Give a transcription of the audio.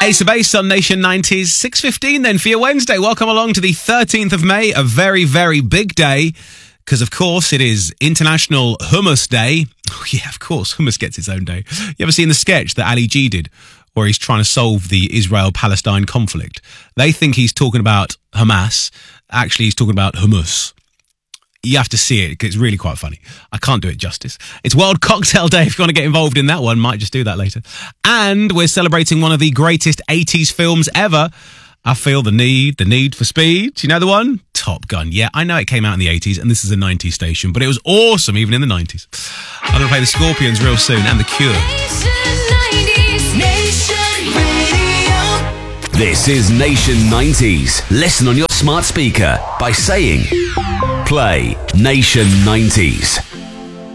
Ace of Base on Nation 90s, 6:15 then for your Wednesday. Welcome along to the 13th of May, a very, very big day, because of course it is International Hummus Day. Oh yeah, of course, hummus gets its own day. You ever seen the sketch that Ali G did, where he's trying to solve the Israel-Palestine conflict? They think he's talking about Hamas. Actually, he's talking about hummus. You have to see it, because it's really quite funny. I can't do it justice. It's World Cocktail Day. If you want to get involved in that one, might just do that later. And we're celebrating one of the greatest 80s films ever. I Feel the Need for Speed. Do you know the one? Top Gun. Yeah, I know it came out in the 80s, and this is a 90s station, but it was awesome even in the 90s. I'm going to play the Scorpions real soon, and The Cure. This is Nation 90s. Listen on your smart speaker by saying, play Nation 90s.